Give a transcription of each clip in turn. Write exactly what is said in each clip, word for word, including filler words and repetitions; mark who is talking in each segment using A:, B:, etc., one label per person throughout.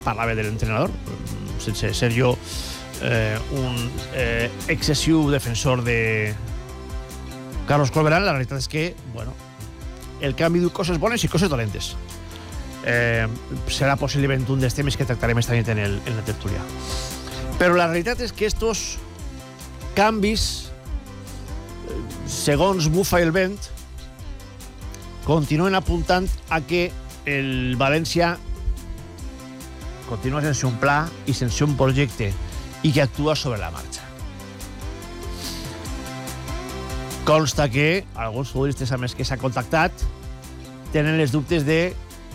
A: parlava de l'entrenador, sense ser jo eh, un eh, excessiu defensor de Carlos Corberán. La realitat és que, bueno, el canvi diu coses bones i coses dolentes. Eh, serà possiblement un dels temes que tractarem esta nit en, el, en la tertúlia. Però la realitat és que estos canvis, segons bufa el vent, continuen apuntant a que el València continua sense un pla i sense un projecte i que actua sobre la marxa. Consta que alguns futbolistes amb els que s'ha contactat tenen els dubtes de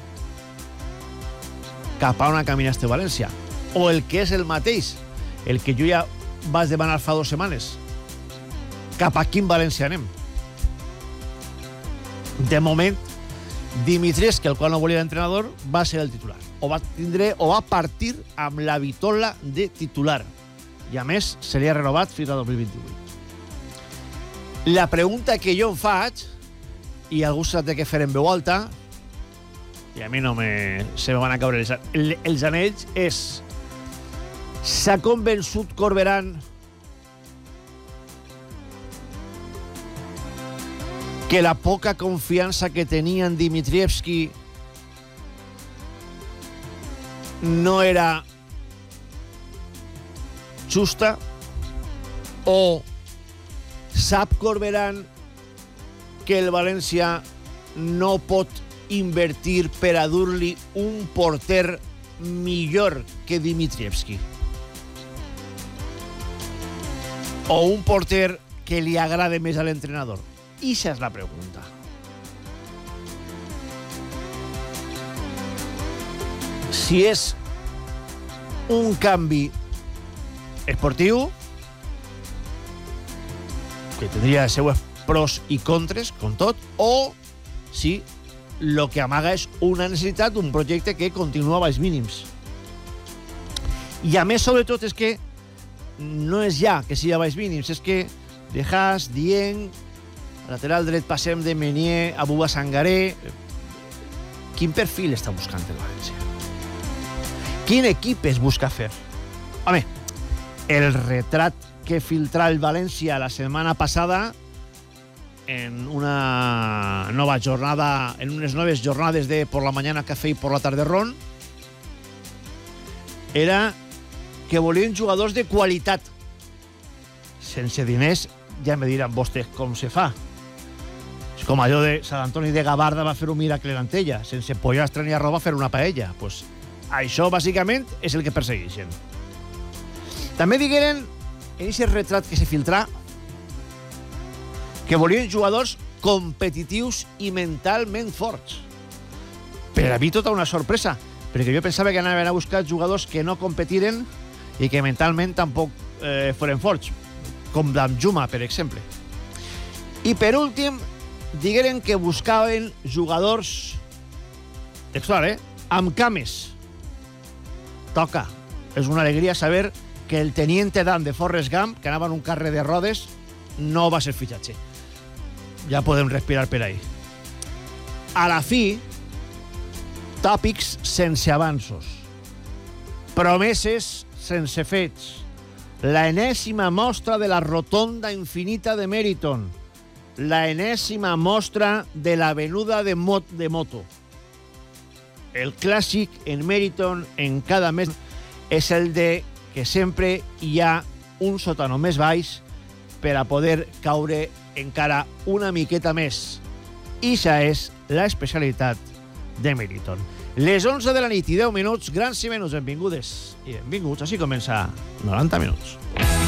A: cap a on camina este València, o el que és el mateix, el que jo ja vaig demanar fa dues setmanes, cap a quin València anem. De moment, Dimitrescu, el qual no volia l'entrenador, va ser el titular. O va tindre o va partir amb la vitola de titular. I a més, seria renovat fins a dos mil vint-i-vuit. La pregunta que jo em faig, i algú s'ha de que fer en veu alta, i a mi no me, se me van a caure els, els anells, és: s'ha convençut Corberán que la poca confiança que tenia en Dimitrievski no era justa? O sap Corberán que el València no pot invertir per a dur-li un porter millor que Dimitrievski? O un porter que li agrade més a l'entrenador? Ixa és la pregunta. Si és un canvi esportiu, que tindria els seus pros i contres, com tot, o si el que amaga és una necessitat d'un projecte que continua a baix mínims. I a més, sobretot, és que no és ja que sigui a baix mínims, és que de Haas, Dieng, lateral dret passem de Meunier a Bouba Sangaré. Quin perfil està buscant el València? Quin equip es busca fer? Home, el retrat que filtrà el València la setmana passada en una nova jornada, en unes noves jornades de por la mañana café i por la tarde ron, era que volien jugadors de qualitat. Sense diners, ja me diran vostès com se fa. És com allò de Sant Antoni de Gavarda va fer un miracle en Antella, sense pollastre ni arròs va fer una paella. Pues això, bàsicament, és el que persegueixen. També digueren, en aquest retrat que se filtrà, que volien jugadors competitius i mentalment forts. Per a mi tota una sorpresa, perquè jo pensava que anaven a buscar jugadors que no competiren i que mentalment tampoc eh, foren forts, com Danjuma, per exemple. I per últim, digueren que buscaven jugadors, textual, eh? amb cames. Toca. És una alegria saber que el teniente Dan de Forrest Gump, que anava en un carrer de rodes, no va ser fitxatge. Ja podem respirar per ahí. A la fi, tòpics sense avanços. Promeses sense fets. La enèsima mostra de la rotonda infinita de Meriton. La enèsima mostra de la venuda de, mot de moto. El clàssic en Meriton en cada mes és el de que sempre hi ha un sòtano més baix per a poder caure encara una miqueta més. Ixa és l'especialitat de Meriton. Les onze de la nit i deu minuts, grans i menys benvingudes i benvinguts. Així comença noranta minuts.